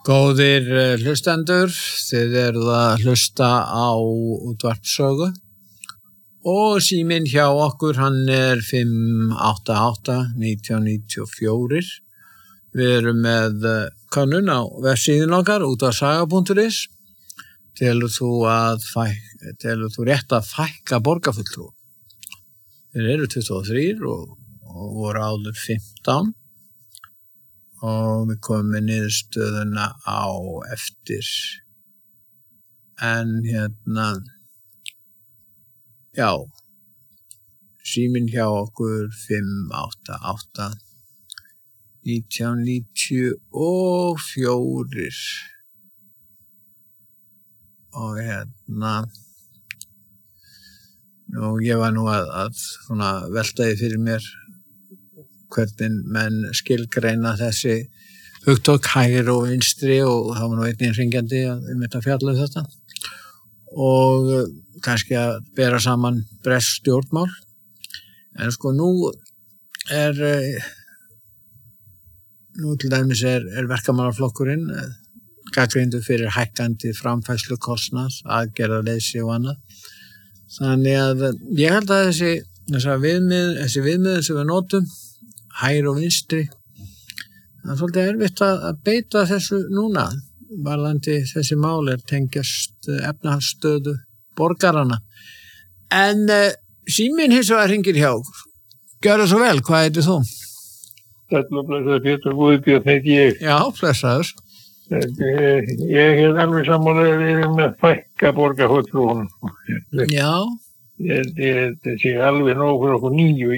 Góðir hlustendur, þið eruð að hlusta á útvarpssögu og síminn hjá okkur hann er 588-1994. Við erum með könnun á vefsíðun okkar útvarpssaga.is. Telur þú rétt að fækka borgarfulltrúum? Þeir eru 23 og voru áður 15. Og við komum með niðurstöðuna á eftir. En já, síminn hjá okkur 588-1994. Og ég var nú að svona veltaði fyrir mér hvernig menn skilgreina þessi hugtök hægri og vinstri og það var nú einnig hringjandi að fjalla þetta og kannski að bera saman bresk stjórnmál. En sko nú til dæmis er verkamannaflokkurinn gagnrýndur fyrir hækkandi framfærslukostnað, aðgerðaleysi og annað. Þannig að ég held að þessi viðmið sem við notum hægri og vinstri, það er svolítið erfitt að beita þessu núna varðandi þessi mál tengjast efnahagsstöðu borgarana. En síminn hins vegar hringir hjá okkur. Gjörðu svo vel, hvað heitir þú? Blessaður Pétur Guðbjörn heiti ég. Já, blessaður. Ég alveg sammála við erum með fækka borgarfulltrúum. Já. Þetta sé alveg nóg fyrir okkur 9.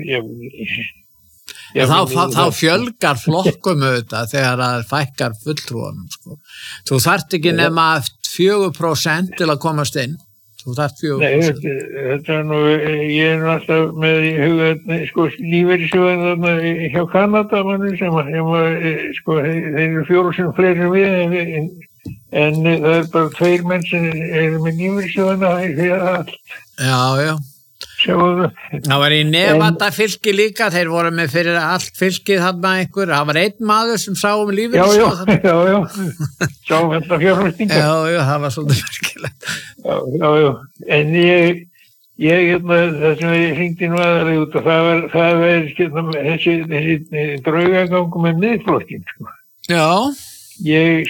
Þá fjölgar flokkum auðvitað þegar það fækkar fulltrúanum sko. Þú þarft ekki nema 4% til að komast inn. Þú þarft 4%. Nei, þetta nú, ég alltaf með í huga sko lífeyrissjóðinn þarna hjá Kanada manni sem sko þeir eru 4 sinnum fleiri en við en það bara 2 menn sem eru með lífeyrissjóðina fyrir allt. Já. Það var í Nevada fylki líka, þeir voru með fyrir allt fylkið þarna einhver, það var einn maður sem sá lífeyrissjóð. Já, sá þetta fjárfestingar. Já, það var svolítið merkilegt. Já, en ég það sem ég hringdi nú aðalega út og það var þessi draugagangur með miðflokkinn, sko. Já. Ég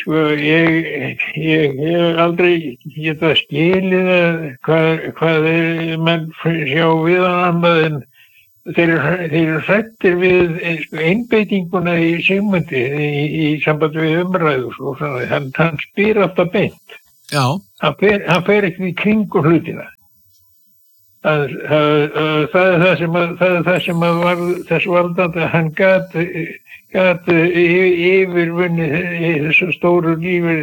hef aldrei getað skilið hvað menn sjá við annað en þeir eru hrættir við einbeitinguna í Sigmundi í sambandi við umræðu og svona, hann spyr alltaf beint. Já. Hann fer ekki í kringum hlutina. Það er það sem var þess valdandi að hann gat yfirvunnið þessu stóru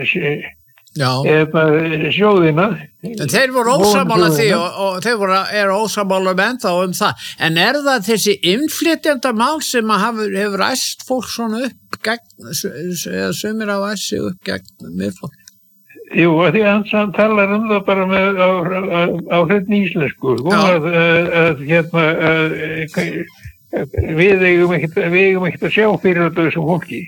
sjóðina. En þeir voru ósammála því og þeir eru ósammála ennþá það. En það þessi innflytjendamál sem hefur æst fólk svona upp gegn, eða sumir á æsi upp gegn miðflokk? Jú, því hann talar það bara á hreinni íslensku. Við eigum ekkert að sjá fyrir þessu fólki.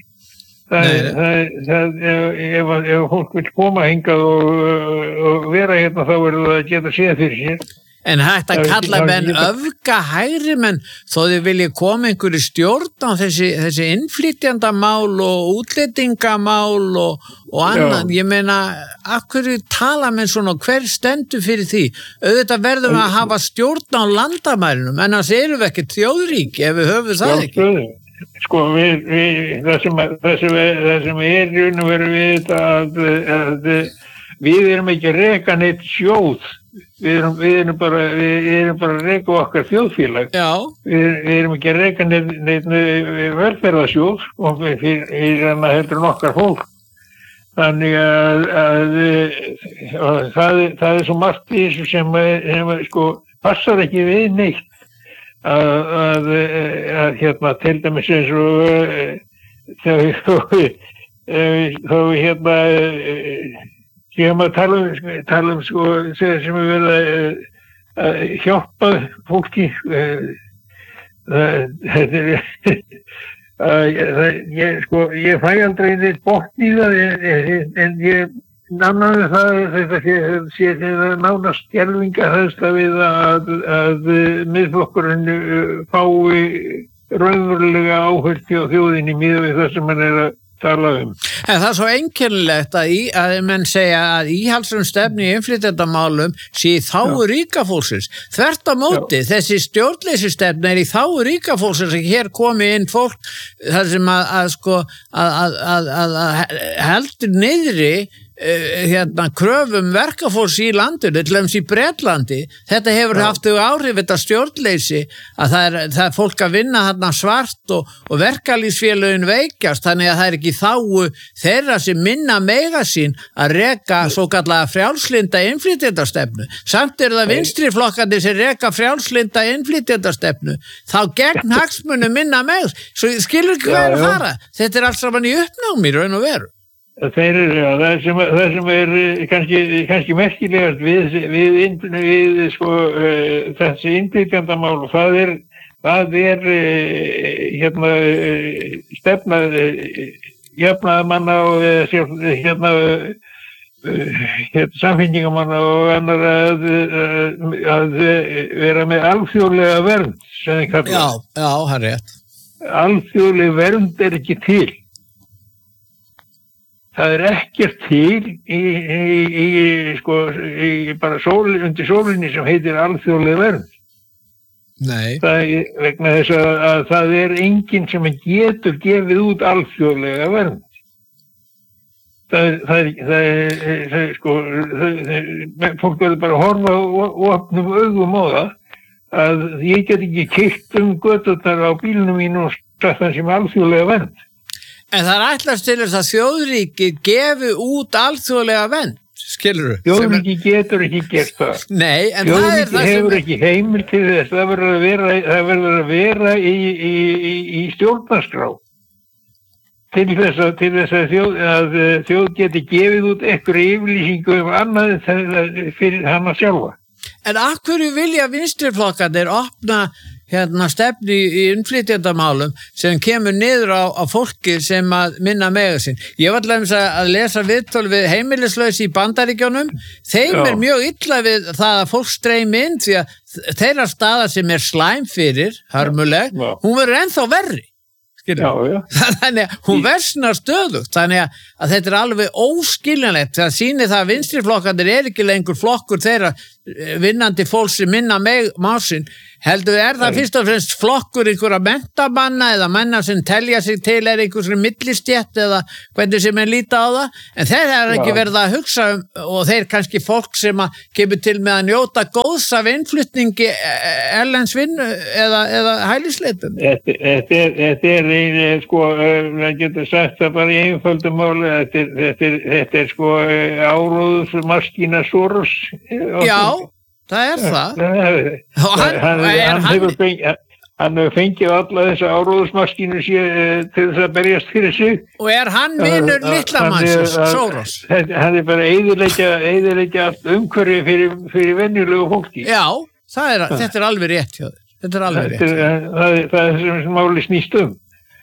Ef fólk vil koma hingað og vera hérna þá verður það að geta séð fyrir sér. En hægt að kalla menn öfgahægri menn þó þið vilja koma einhverju stjórn á þessi innflytjandamál og útlendingamál og annan. Ég meina, af hverju tala menn svona, hver stendur fyrir því? Auðvitað verðum við að hafa stjórn á landamærinum, en annars erum við ekki þjóðrík ef við höfum það ekki. Sko, það sem er raun og veru við þetta að við erum ekki að reka neitt sjóð. Við erum bara að reka okkar þjóðfélag. Já. Við erum ekki að reka neitt velferðarsjóð og fyrir hann heldur okkar fólk. Þannig að það er svo margt í þessu sem sko passar ekki við neitt. Að til dæmis eins og þá sem að tala sko sem við verðum að hjálpa fólki Ég fæ aldrei neitt botn í það, en ég nannaði það, þetta sé nánast skelfingarhræðsla við að Miðflokkurinn fái raunverulega áherslu hjá þjóðinni miðað við það sem hann að tala um. En það svo einkennilegt að menn segja að íhaldssöm stefnu í innflytjendamálum sé í þágu ríka fólksins. Þvert á móti, þessi stjórnleysistefna í þágu ríka fólksins sem hér komi inn fólk þar sem að heldur niðri kröfum verkafólks í landinu, til dæmis í Bretlandi. Þetta hefur haft þau áhrif, þetta stjórnleysi, að það er fólk að vinna þarna svart og verkalýðsfélögin veikjast, þannig að það er ekki þágu þeirra sem minna mega sín að reka svokallaða frjálslynda innflytjendastefnu. Samt það vinstriflokkandi sem reka frjálslynda innflytjendastefnu, þá gegn hagsmunum minna mega. Svo skilur ekki hvað að fara. Þetta er alls saman í uppnámi, raun og veru. Það sem kannski merkilegast við þessi innflytjendamál, það er stefna jafnaðarmanna og samfylkingamanna og annar að vera með alþjóðlega vernd, sem þið kallar. Já, það er rétt. Alþjóðlega vernd er ekki til. Það er ekkert til í bara undir sólinni sem heitir alþjóðleg vernd. Nei. Vegna þess að það er enginn sem getur gefið út alþjóðlega vernd. Fólk verður bara að horfa og opnum augum á það að ég get ekki keyrt göturnar á bílnum mínu og sagt það sem alþjóðlega vernd. En það ætlast til þess að þjóðríki gefi út alþjóðlega vernd, skilurðu? Þjóðríki getur ekki gert það. Nei, en þjóðríki hefur ekki heimil til þess, það verður að vera í stjórnarskrá. Til þess að þjóð geti gefið út einhverju yfirlýsingu annað fyrir hana sjálfa. En af hverju vilja vinstriflokkarnir opna stefnu í innflytjendamálum sem kemur niður á fólki sem að minna mega sín? Ég var alveg að lesa viðtöl við heimilislausi í Bandaríkjunum. Þeim er mjög illa við það að fólk streymi inn því að þeirra staða sem er slæm fyrir, hörmuleg, hún verður ennþá verri. Þannig að hún versnar stöðugt, þannig að þetta er alveg óskiljanlegt. Það sýnir það að vinstriflokkarnir er ekki lengur flokkur þeirra vinnandi fólks sem minna másin. Heldur það fyrst og fremst flokkur einhverja menntamanna eða menna sem telja sig til einhverjum millistjett eða hvernig sem líta á það, en þeir er ekki verið að hugsa og þeir kannski fólk sem að kemur til með að njóta góðs af innflutningi erlends vinnu eða hælisleitum. Þetta er það getur sagt það bara í einföldum máli, þetta er áróðusmaskína Soros. Já. Það er það. Hann hefur fengið alla þessa áróðusmaskínu til þess að berjast fyrir sig. Og er hann vinur litlamannsins, Soros? Hann er bara eyðileggja allt umhverfi fyrir venjulegu fólki. Já, þetta er alveg rétt hjá þér. Þetta er alveg rétt. Það er sem máli snýst um.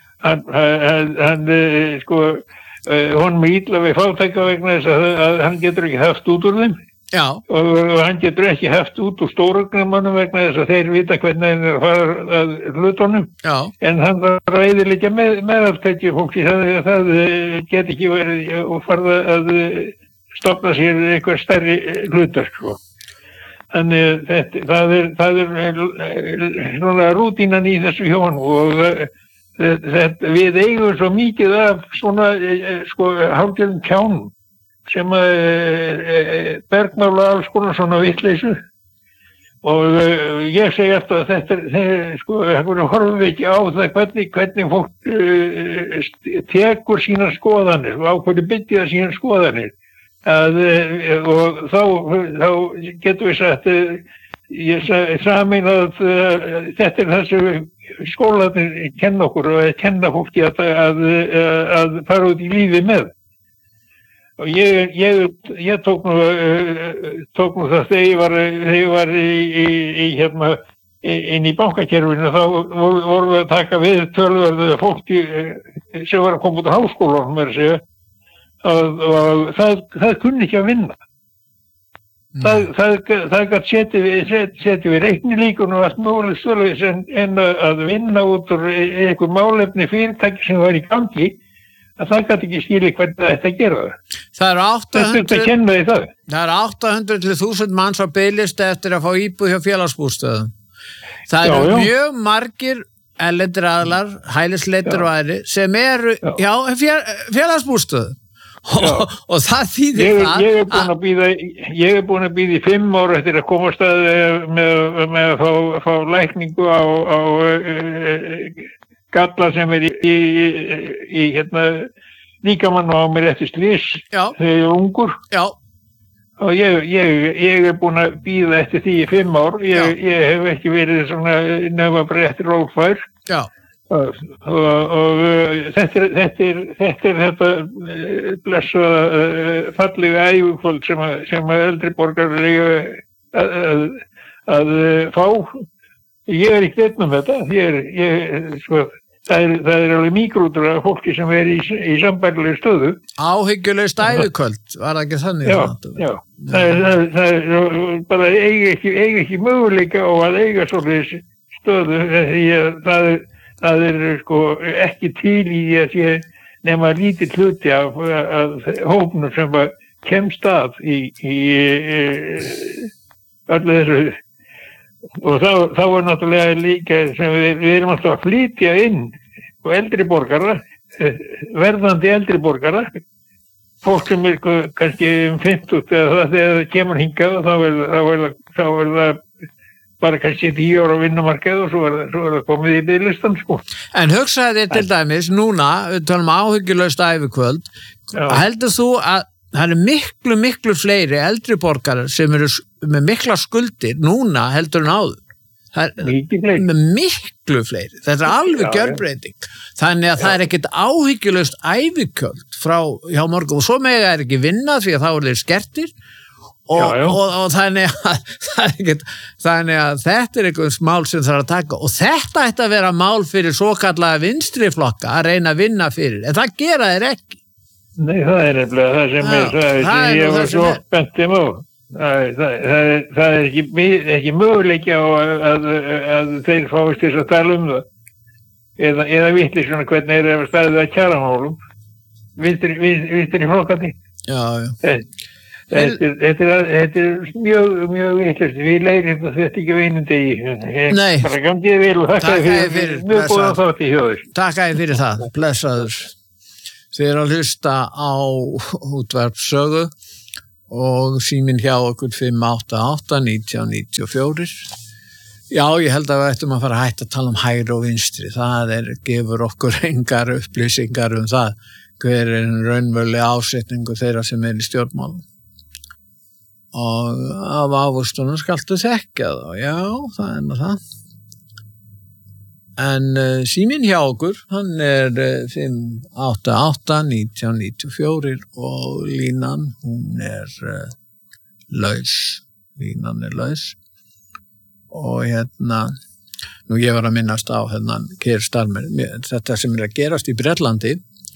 Honum er illa við fátæka vegna þess að hann getur ekki haft út úr þeim. Já. Og hann getur ekki haft út úr stórögnumannum vegna þess að þeir vita hvernig hann er að fara að hlutunum. Já. En hann var að eyðileggja meðaltæki fólki, það get ekki verið og farða að stofna sér eitthvað stærri hlutar. Þannig það er svona rútínan í þessu hjón og við eigum svo mikið af svona hálfgerðum kjánum sem bergmála alls konar svona vitleysu og ég segi alltaf að þetta horfum við ekki á það hvernig fólk tekur sínar skoðanir og á hverju byggja sínar skoðanir og þá getum við sagt ég sameina að þetta er það sem skólarnir kenna okkur og kenna fólki að fara út í lífi með. Og ég tók nú það þegar ég var inn í bankakerfinu þá voru við að taka við tölverðu fólki sem var að koma út á háskólanum og það kunni ekki að vinna. Það gætt setið við reiknilíkun og allt mögulegt svoleiðis en að vinna út úr einhver málefni fyrirtæki sem var í gangi, að það gætt ekki skilið hvernig það ætti að gera það. Það eru 800 til 1000 manns á biðlista eftir að fá íbúð hjá félagsbústöðum. Það eru mjög margir erlendir aðilar, hælisleitir og aðri sem eru hjá félagsbústöðum. Og það þýðir ég er búin að bíða í 5 ár eftir að komast að með að fá lækningu á galla sem er í líkamann á mér eftir slys þegar ég er ungur og ég er búin að bíða eftir því í 5 ár ég hef ekki verið svona nefna bara eftir rófær og þetta er þetta blessaða fallega ægufólk sem eldri borgarar að fá. Ég er ekki einn þetta. Það er alveg mígrútur af fólki sem er í sambærilegri stöðu. Áhyggjulaust ævikvöld, var það ekki þannig? Já. Það er bara eiga ekki möguleika á að eiga svolítið stöðu því það er sko ekki til í að sé nema lítið hluti af hópnum sem kemst að í öllu þessu og þá er náttúrulega líka sem við erum alltaf að flytja inn og eldri borgara, verðandi eldri borgara, fólk sem er kannski 50 eða þegar það kemur hingað þá er það bara kannski 10 ára á vinnumarkað og svo er það komið í biðlistan sko. En hugsaði þér til dæmis núna, við talum áhyggjulaust ævikvöld, heldur þú að það eru miklu fleiri eldri borgarar sem eru með mikla skuldir núna heldur en áður? Það er miklu fleiri, þetta er alveg gjörbreyting. Þannig að það er ekkert áhyggjulaust ævikvöld hjá morgun og svo mega er ekki vinna því að þá eru þeir skertir og þannig að þetta er einhvers mál sem þarf að taka og þetta ætti að vera mál fyrir svokallaða vinstri flokka að reyna að vinna fyrir, en það gera þeir ekki. Nei, það er nefnilega það sem ég var svo spenntum á. Það er ekki möguleiki á að þeir fáist þess að tala það eða vitli svona hvernig er að staðið að kjaramálum vinstri flokkandi. Þetta er mjög vitlaust. Við leiðum þetta ekki veinandi Nei. Bara gangið vel og þakkaði fyrir mjög góðan þátt í hjá þér. Takkaði fyrir það, blessaður. Þið eru að hlusta á útvarpssögu og síminn hjá okkur 588-1994. Já, ég held að við ættum að fara að hætta að tala um hægri og vinstri. Það gefur okkur engar upplýsingar það hver er raunveruleg ásetningu þeirra sem er í stjórnmálum. Og af ávöxtunum skaltu þekkja þá, já, það er nú það. En síminn hjá okkur, hann er 588-1994 og línan, hún er laus. Línan er laus. Og nú ég var að minnast á Keir Starmer, þetta sem er að gerast í Bretlandi,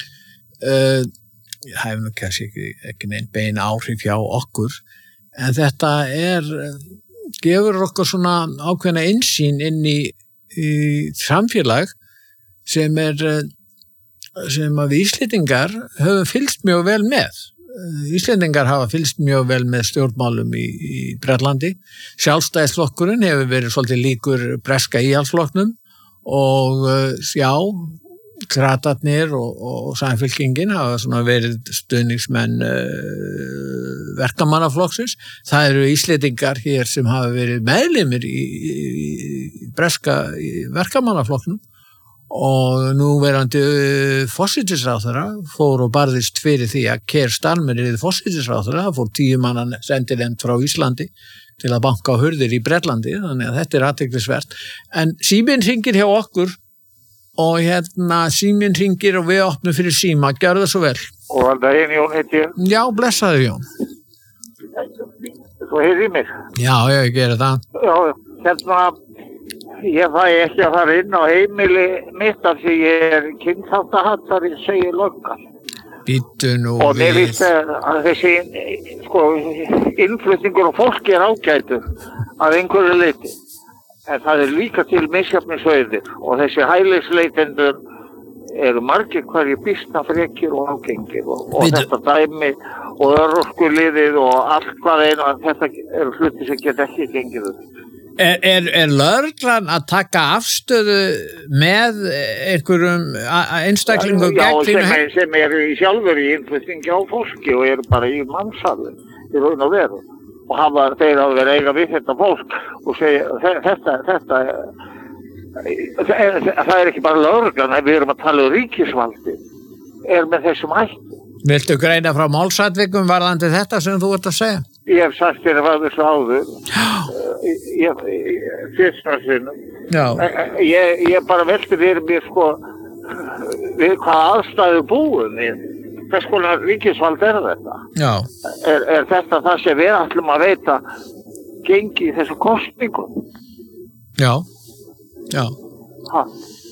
ég hef nú kannski ekki neinn bein áhrif hjá okkur, en þetta gefur okkur svona ákveðna innsýn inn í samfélag sem að við Íslendingar höfum fylgst mjög vel með. Íslendingar hafa fylgst mjög vel með stjórnmálum í Bretlandi. Sjálfstæðisflokkurinn hefur verið svolítið líkur breska íhaldsflokknum og kratarnir og samfylkingin hafa svona verið stuðningsmenn verkamannaflokksins. Það eru Íslendingar hér sem hafa verið meðlimir í breska verkamannaflokknum og núverandi forsætisráðherra fór og barðist fyrir því að Keir Starmer yrði forsætisráðherra. Það fór 10 manna sendinefnd frá Íslandi til að banka á hurðir í Bretlandi, þannig að þetta er athyglisvert. En síminn hringir hjá okkur og síminn hringir og við opnum fyrir síma, gjörðu það svo vel. Og alltaf Jón heiti ég. Já, blessaðu Jón. Þú heyrði mig? Já, ég geri það. Já, Ég fæ ekki að fara inn á heimili mitt af því ég kynþáttahattari, segir löggan. Bíddu nú Og mér við. finnst að þessi, innflutningur og fólki ágætur að einhverju leyti. En það líka til misjafnisauðir og þessi hælisleitendur eru margir hverju býsna frekir og ágengir og þetta dæmi og örorkuliðið og allt hvað einu, þetta eru hluti sem geta ekki gengið upp. Er lögreglan að taka afstöðu með einhverjum einstaklingum gegn þínu? Sem eru í sjálfur í innflutningi á fólki og eru bara í mannsarfi í raun og veru og þeir hafa verið eiga við þetta fólk og segja það er ekki bara lögreglan, við erum að tala ríkisvaldi með þessum hætti. Viltu greina frá málsatvikum varðandi þetta sem þú ert að segja? Ég hef sagt þér að þessu áður. Fyrsta sinnum. Já. Ég bara velti fyrir mér við hvað aðstæðu búum við. Hvers konar ríkisvald þetta? Já. Er þetta það sem við ætlum að veita gengi í þessu kosningum? Já. Já. Ha.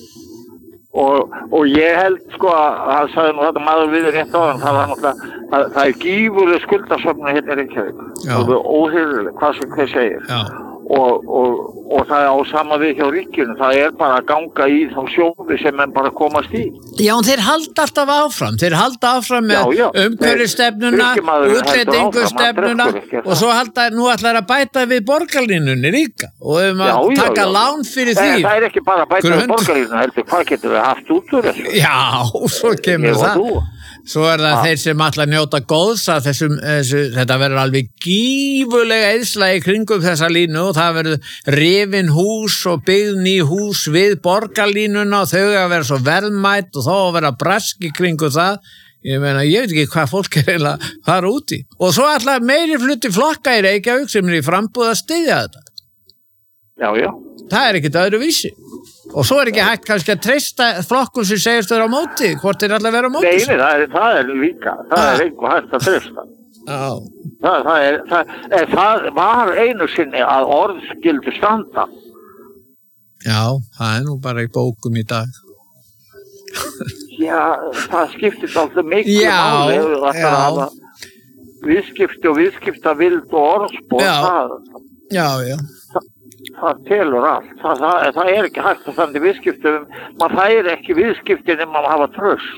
Og ég held að hann sagði nú þetta maður við rétt á hann, það er gífurleg skuldasöfnun hérna í Reykjavík. Það er óhyrðileg, hvað sem hver segir. Já. Og það er á sama við hjá ríkinu, það er bara að ganga í þá sjóði sem menn bara komast í. Já, en þeir halda alltaf áfram, með umhverfisstefnuna, útlendingustefnuna og svo nú ætlar að bæta við borgarlínunni líka og að taka lán fyrir því. Það er ekki bara að bæta við borgarlínunni, heldur hvað getur við haft út úr þessu? Já, svo kemur það. Svo það þeir sem ætla að njóta góðs að þetta verður alveg gífurlega eyðsla í kringum þessa línu og það verður rifin hús og byggð ný hús við borgarlínuna og þau að vera svo verðmætt og þá að vera brask í kringum það. Ég veit ekki hvað fólk eiginlega fara út í. Og svo ætla meiri flutti flokka í Reykjavík sem í frambúð að styðja þetta. Já. Það er ekkert öðruvísi. Og svo ekki hægt kannski að treysta flokkun sem segist vera á móti, hvort þeir allar vera á móti. Nei, það er líka, það er einhver hægt að treysta. Já. Það var einu sinni að orð skyldu standa. Já, það er nú bara í bókum í dag. Já, það skiptir alltaf miklu máli. Já. Viðskipti og viðskiptavild og orðspor. Já. Það telur allt. Það er ekki hægt að standa í viðskiptum. Man fær ekki viðskipti nema að hafa tröst.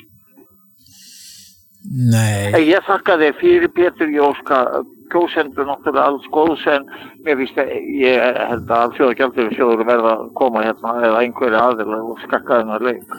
Nei. Ég þakka þér fyrir Pétur, ég óska kjósendur náttúrulega alls góðs en ég held að Þjóðgjaldeyrisjóður verða að koma hérna eða einhverju aðilar og skakka þennar leik.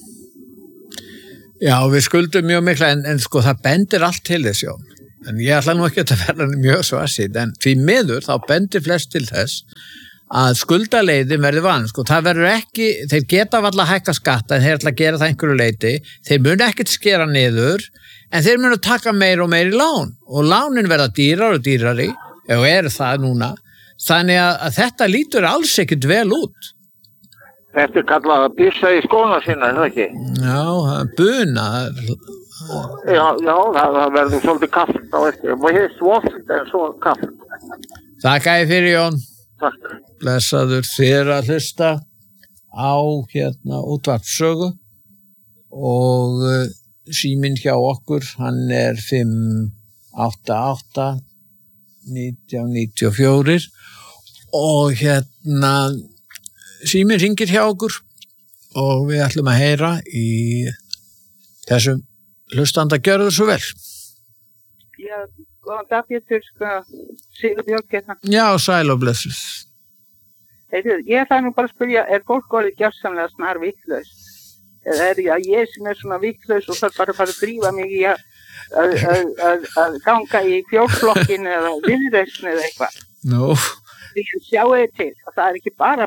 Já, við skuldum mjög mikla en það bendir allt til þess, Jón. En ég ætla nú ekki að verða mjög svarsýn en því miður þá bendir flest til þess að skuldaleiðin verði vann, það verður ekki, þeir geta varla hækka skatta en þeir ætla að gera það einhverju leyti, þeir munu ekkert skera niður en þeir munu taka meir og meiri lán og lánin verða dýrar og dýrari og eru það núna, þannig að þetta lítur alls ekkert vel út. Þetta er kallað að pissa í skóna sína, er það ekki? Já, buna. Já, það verður svolítið kafft á eftir, og hér svolt en svo kafft. Þakka ég fyrir, Jón. Takk. Blessaður þér að hlusta á útvarpssögu og síminn hjá okkur, hann er 588 1994 og síminn hringir hjá okkur og við ætlum að heyra í þessum hlustanda gjörðu svo vel. Já, góðan dag Pétur, Sigurbjörg hérna. Já, sæl og blessuð. Ég ætla nú bara að spyrja, er fólk orðið gjörsamlega snar vitlaus? Eða er ég sem er svona vitlaus og þarf bara að fara að drífa mig í að ganga í fjórflokkin eða viðreisn eða eitthvað? Nú. Því sjáu þið til að það er ekki bara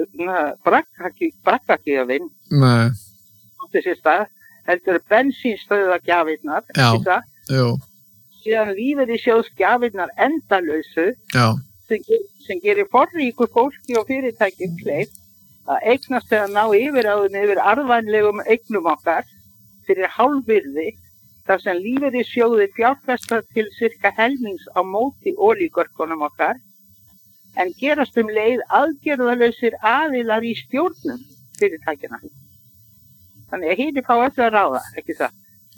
braggagjöfin þessi stað, heldur bensínstöðvagjafirnar, ekki það? Jú. Síðan lífeyrissjóðsgjafirnar endalausu sem gerir forríku fólki og fyrirtækjum kleift að eignast eða ná yfiráðum yfir arðvænlegum eignum okkar fyrir hálfvirði þar sem lífeyrissjóðir fjárfesta til cirka helmings á móti olíugörkunum okkar. en gerast leið aðgerðalausir aðilar í stjórnum fyrirtækjana. Þannig að hinir fá öllu að ráða, ekki það?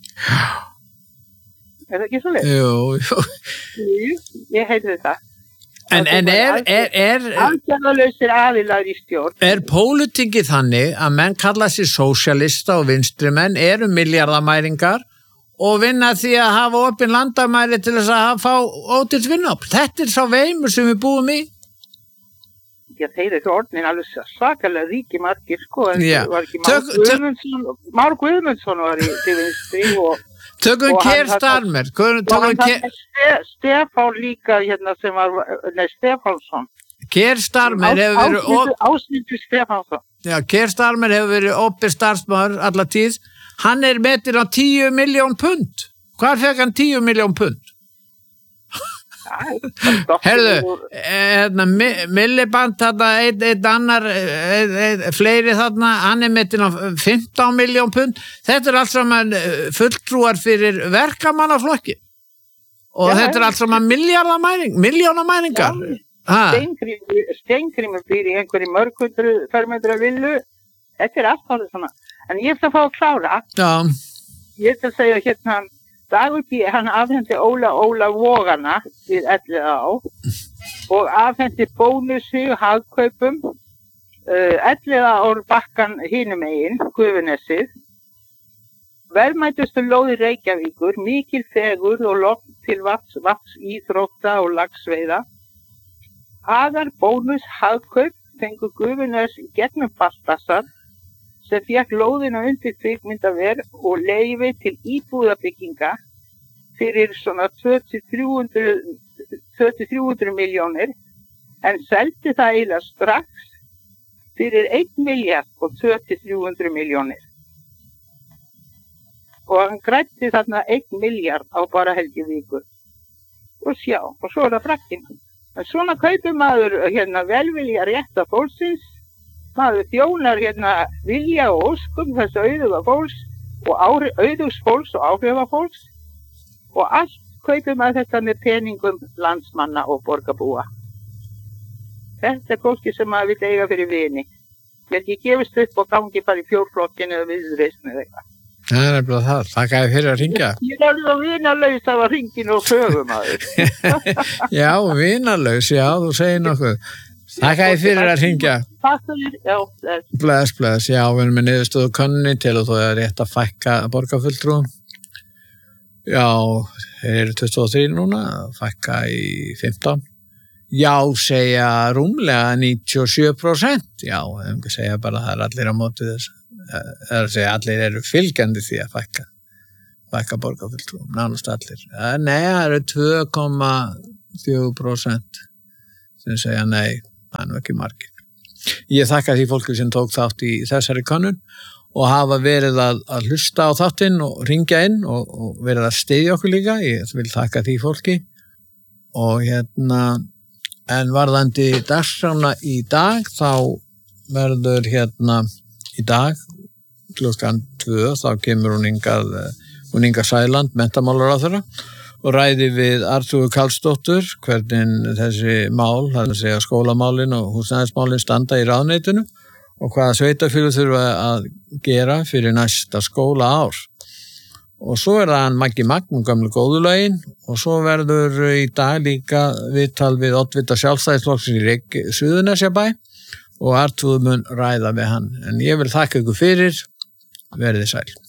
Það ekki svo leið? Jú. Ég heiti þetta. En aðgerðalausir aðilar í stjórn. Pólitíki þannig að menn kalla sér sósíalista og vinstrimenn milljarðamæringar og vinna því að hafa opin landamæri til þess að fá ódýrt vinnuafl. Þetta sá veimur sem við búum í. Já, þeir eru orðin alveg svakalega ríki margir, sko. Já. Var ekki Már Guðmundsson var í vinstri og Tökum Keir Starmer. Stefán líka sem var, Stefánsson. Keir Starmer hefur verið Ásmundur Stefánsson. Já, Keir Starmer hefur verið opið starfsmaður alla tíð. Hann metin á 10 milljón pund. Hvar fekk hann 10 milljón pund? Herðu, Milliband einn annar fleiri þarna, hann metin á 15 milljón pund. Þetta allt saman fulltrúar fyrir verkamannaflokki og þetta allt saman milljónamæringar. Steingrímur býr í einhverju mörghundru fermetra villu. Þetta allt hálfur svona. En ég ætla að fá að klára. Já. Ég ætla að segja Dagur B. hann afhendi Óla Vogana við Elliðaá og afhendi bónusi hagkaupum Elliðaár bakkan hinum megin, Gufunessið. Verðmætustu lóðir Reykjavíkur, mikil fegur og logn til vatns íþrótta og laxveiða. Aðar bónus hagkaup fengu Gufuness í gegnum Baltasar sem fékk lóðina undir kvikmyndaver og leyfi til íbúðabygginga fyrir svona 200-300 milljónir en seldi það eiginlega strax fyrir 1 miljard og 200-300 milljónir. Og hann græddi þarna 1 miljard á bara helgivíku. Og sjá, og svo það brakkinn. En svona kaupir maður velvilja rétta fólksins. Maður þjónar vilja og óskum þessu auðuga fólks og auðugs fólks og áhrifa fólks og allt kaupir maður þetta með peningum landsmanna og borgarbúa. Þetta fólki sem maður vil eiga fyrir vini. Ég ekki gefist upp og gangi bara í fjórflokkinu eða viðreisn eða eitthvað. Það nefnilega það. Þakka þér fyrir að hringja. Ég alveg vinalaus af að hringin og sögum aður. Já, vinalaus, já, þú segir nokkuð. Þakka þér fyrir að hringja. Takk fyrir, já. Bless, já, við erum með niðurstöðu könni til og þú rétt að fækka borgarfulltrúum. Já, þeir eru 23 núna, fækka í 15. Já, segja rúmlega 97%. Já, ekki segja bara það allir á móti þess. Það segja allir eru fylgjandi því að fækka borgarfulltrúum, nánast allir. Nei, það eru 2,4% sem segja nei. Það ekki margir. Ég þakka því fólki sem tók þátt í þessari könnun og hafa verið að hlusta á þáttinn og ringja inn og verið að styðja okkur líka. Ég vil þakka því fólki og en varðandi dagskrána í dag þá verður í dag klukkan 2 þá kemur hún Inga Sæland, menntamálaráðherra og ræði við Arthúru Karlsdóttur hvernig þessi mál, það segja skólamálin og húsnæðismálin standa í ráðuneytinu og hvaða sveitarfélög þurfa að gera fyrir næsta skólaár. Og svo það hann Maggi Magn, gamlu góðulögin og svo verður í dag líka viðtal við oddvita sjálfstæðisflokksins í Suðurnesjabæ og Arthúru mun ræða við hann. En ég vil þakka ykkur fyrir, verið sæl.